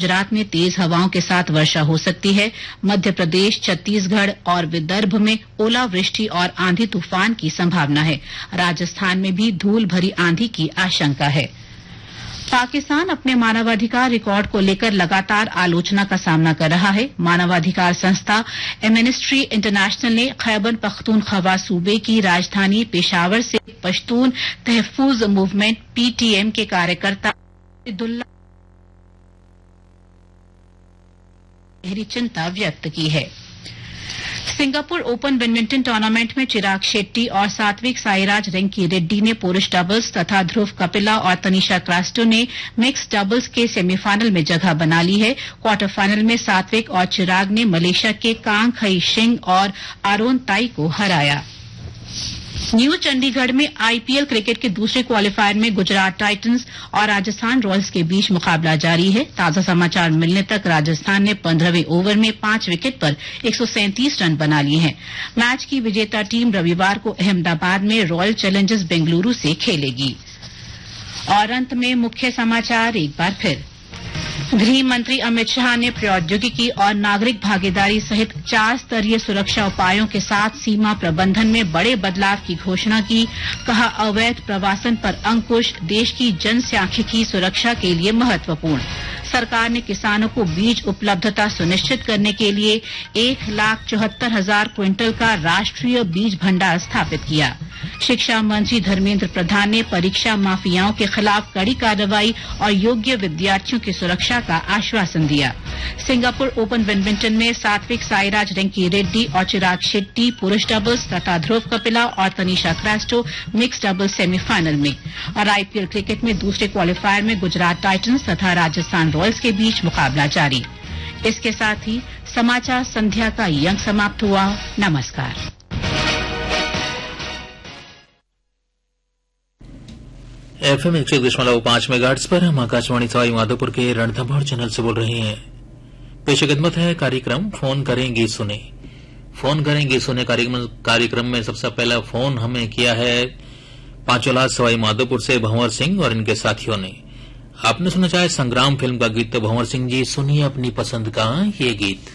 गुजरात में तेज हवाओं के साथ वर्षा हो सकती है। मध्य प्रदेश, छत्तीसगढ़ और विदर्भ में ओलावृष्टि और आंधी तूफान की संभावना है। राजस्थान में भी धूल भरी आंधी की आशंका है। पाकिस्तान अपने मानवाधिकार रिकॉर्ड को लेकर लगातार आलोचना का सामना कर रहा है। मानवाधिकार संस्था एमनेस्टी इंटरनेशनल ने खैबर पख्तूनख्वा सूबे की राजधानी पेशावर से पश्तून तहफ्फुज मूवमेंट पीटीएम के कार्यकर्ता अब्दुल्ला गहरी चिंता व्यक्त की है। सिंगापुर ओपन बैडमिंटन टूर्नामेंट में चिराग शेट्टी और सात्विक साईराज रंकी रेड्डी ने पुरुष डबल्स तथा ध्रुव कपिला और तनिषा क्रास्टो ने मिक्स्ड डबल्स के सेमीफाइनल में जगह बना ली है। क्वार्टर फाइनल में सात्विक और चिराग ने मलेशिया के कांग खई शिंग और आरोन ताई को हराया। न्यू चंडीगढ़ में आईपीएल क्रिकेट के दूसरे क्वालीफायर में गुजरात टाइटंस और राजस्थान रॉयल्स के बीच मुकाबला जारी है। ताजा समाचार मिलने तक राजस्थान ने 15वें ओवर में 5 विकेट पर 137 रन बना लिए हैं। मैच की विजेता टीम रविवार को अहमदाबाद में रॉयल चैलेंजर्स बेंगलुरु से खेलेगी। और अंत में मुख्य समाचार एक बार फिर। गृह मंत्री अमित शाह ने प्रौद्योगिकी और नागरिक भागीदारी सहित 4 स्तरीय सुरक्षा उपायों के साथ सीमा प्रबंधन में बड़े बदलाव की घोषणा की। कहा, अवैध प्रवासन पर अंकुश देश की जनसांख्यिकी सुरक्षा के लिए महत्वपूर्ण। सरकार ने किसानों को बीज उपलब्धता सुनिश्चित करने के लिए 1,74,000 क्विंटल का राष्ट्रीय बीज भंडार स्थापित किया। शिक्षा मंत्री धर्मेंद्र प्रधान ने परीक्षा माफियाओं के खिलाफ कड़ी कार्रवाई और योग्य विद्यार्थियों की सुरक्षा का आश्वासन दिया। सिंगापुर ओपन बैडमिंटन में सात्विक साईराज रंकी रेड्डी और चिराग शेट्टी पुरुष डबल्स तथा ध्रुव कपिला और Tanisha Crasto mixed doubles semifinal में। और आईपीएल क्रिकेट में दूसरे क्वालीफायर में गुजरात टाइटंस तथा राजस्थान रॉयल्स के बीच मुकाबला जारी। इसके साथ ही समाचार संध्या का ये अंक समाप्त हुआ। नमस्कार। FM 101.5 मेगाहर्ट्ज पर हम आकाशवाणी सवाई माधोपुर के रणथंभौर चैनल से बोल रहे हैं। पेश खिदमत है कार्यक्रम फोन करेंगे सुने। फोन करेंगे सुने कार्यक्रम में सबसे पहला फोन हमें किया है पांचोला सवाई माधोपुर से भंवर सिंह और इनके साथियों ने। आपने सुना चाहे संग्राम फिल्म का गीत। तो भंवर सिंह जी सुनिए अपनी पसंद का ये गीत।